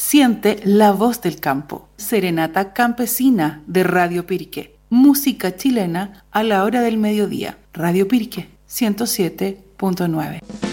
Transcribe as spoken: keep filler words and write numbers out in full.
Siente la voz del campo. Serenata campesina de Radio Pirque. Música chilena a la hora del mediodía. Radio Pirque ciento siete punto nueve.